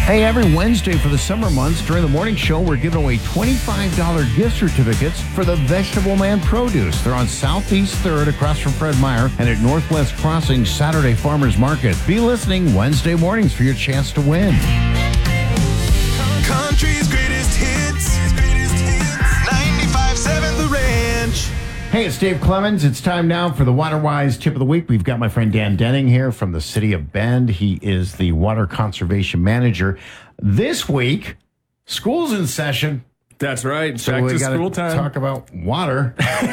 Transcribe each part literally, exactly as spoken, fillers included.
Hey, every Wednesday for the summer months during the morning show, we're giving away twenty-five dollars gift certificates for the Vegetable Man Produce. They're on Southeast third across from Fred Meyer and at Northwest Crossing Saturday Farmers Market. Be listening Wednesday mornings for your chance to win. Country's greatest hits. ninety-five seven The Ranch. Hey, it's Dave Clemens. It's time now for the WaterWise Tip of the Week. We've got my friend Dan Denning here from the city of Bend. He is the Water Conservation Manager. This week, school's in session. That's right. So Back we to gotta school time. talk about water.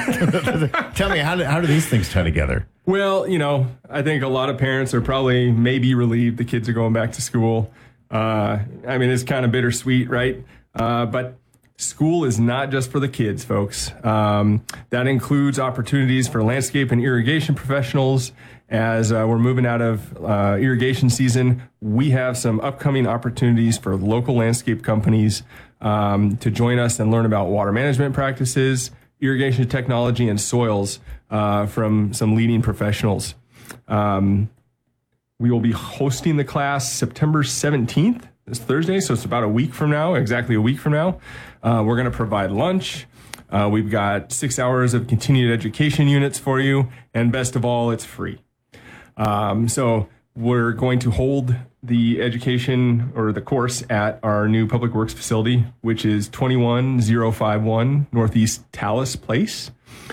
Tell me, how do, how do these things tie together? Well, you know, I think a lot of parents are probably maybe relieved the kids are going back to school. Uh, I mean, it's kind of bittersweet, right? Uh, but school is not just for the kids, folks. Um, that includes opportunities for landscape and irrigation professionals. As uh, we're moving out of uh, irrigation season, we have some upcoming opportunities for local landscape companies um, to join us and learn about water management practices, irrigation technology, and soils uh, from some leading professionals. Um, we will be hosting the class September seventeenth. This Thursday, so it's about a week from now, exactly a week from now. Uh, we're going to provide lunch. Uh, we've got six hours of continued education units for you, and best of all, it's free. Um, so we're going to hold the education or the course at our new Public Works facility, which is twenty-one oh fifty-one Northeast Tallis Place.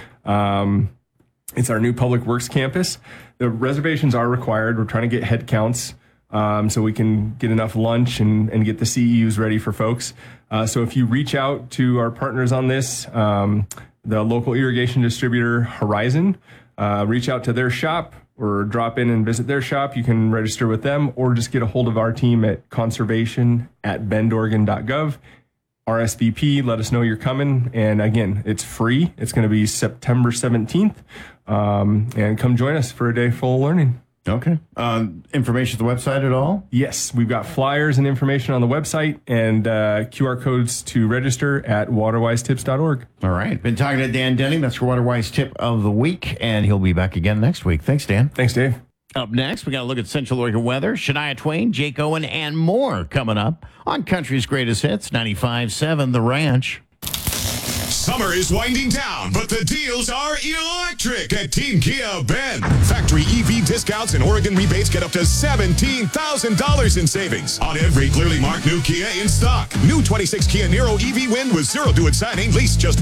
Um, it's our new Public Works campus. The reservations are required. We're trying to get head counts. Um, so we can get enough lunch and, and get the C E Us ready for folks. Uh, so if you reach out to our partners on this, um, the local irrigation distributor Horizon, uh, reach out to their shop or drop in and visit their shop. You can register with them or just get a hold of our team at conservation at bend oregon dot gov. R S V P, let us know you're coming. And again, it's free. It's going to be September seventeenth. Um, and come join us for a day full of learning. Okay. Um, information at the website at all? Yes, we've got flyers and information on the website and uh, Q R codes to register at waterwise tips dot org. All right. Been talking to Dan Denning. That's your WaterWise Tip of the Week, and he'll be back again next week. Thanks, Dan. Thanks, Dave. Up next, we got to look at Central Oregon weather. Shania Twain, Jake Owen, and more coming up on Country's Greatest Hits, ninety-five seven The Ranch. Summer is winding down, but the deals are electric at Team Kia Bend. Factory E V discounts and Oregon rebates get up to seventeen thousand dollars in savings on every clearly marked new Kia in stock. New twenty-six Kia Niro E V Wind with zero due at signing, lease just